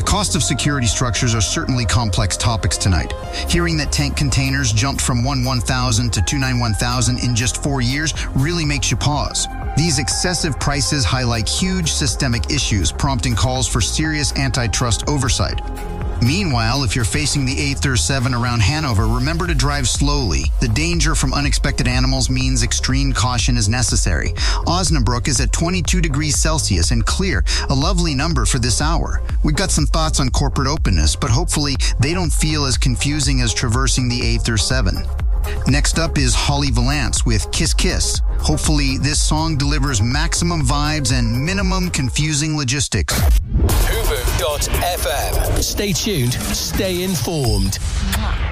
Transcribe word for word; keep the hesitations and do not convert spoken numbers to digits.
cost of security structures are certainly complex topics tonight. Hearing that tank containers jumped from one one thousand to two ninety-one thousand in just four years really makes you pause. These excessive prices highlight huge systemic issues, prompting calls for serious antitrust oversight. Meanwhile, if you're facing the A thirty-seven around Hanover, remember to drive slowly. The danger from unexpected animals means extreme caution is necessary. Osnabrück is at twenty-two degrees Celsius and clear, a lovely number for this hour. We've got some thoughts on corporate openness, but hopefully they don't feel as confusing as traversing the A thirty-seven. Next up is Holly Valance with Kiss Kiss. Hopefully this song delivers maximum vibes and minimum confusing logistics. Hoover dot f m. Stay tuned, stay informed.